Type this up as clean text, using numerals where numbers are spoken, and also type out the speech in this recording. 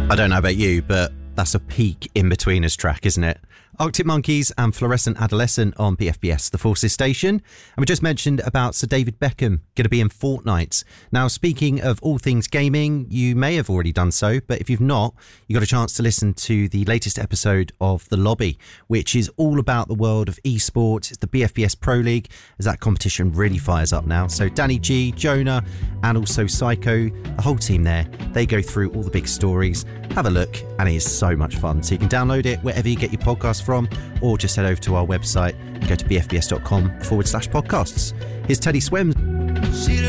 I don't know about you, but that's a peak in-betweeners track, isn't it? Arctic Monkeys and Fluorescent Adolescent on BFBS, the Forces station. And we just mentioned about Sir David Beckham going to be in Fortnite. Now, speaking of all things gaming, you may have already done so, but if you've not, you got a chance to listen to the latest episode of The Lobby, which is all about the world of esports. It's the BFBS Pro League, as that competition really fires up now. So Danny G, Jonah, and also Psycho, the whole team there, they go through all the big stories. Have a look, and it is so much fun. So you can download it wherever you get your podcast from, or just head over to our website and go to bfbs.com/podcasts. Here's Teddy Swims.